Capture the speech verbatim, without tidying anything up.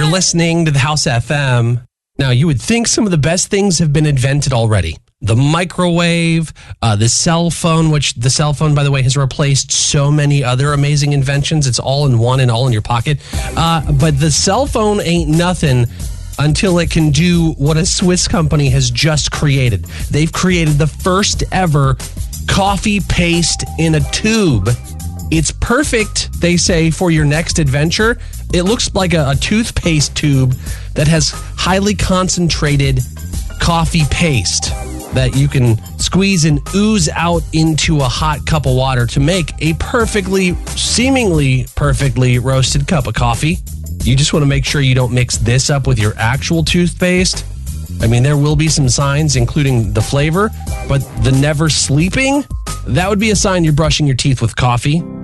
listening to the House F M. Now, you would think some of the best things have been invented already. The microwave, uh, the cell phone, which the cell phone, by the way, has replaced so many other amazing inventions. It's all in one and all in your pocket. Uh, but the cell phone ain't nothing until it can do what a Swiss company has just created. They've created the first ever coffee paste in a tube. It's perfect, they say, for your next adventure. It looks like a, a toothpaste tube that has highly concentrated coffee paste that you can squeeze and ooze out into a hot cup of water to make a perfectly, seemingly perfectly roasted cup of coffee. You just want to make sure you don't mix this up with your actual toothpaste. I mean, there will be some signs, including the flavor, but the never sleeping, that would be a sign you're brushing your teeth with coffee.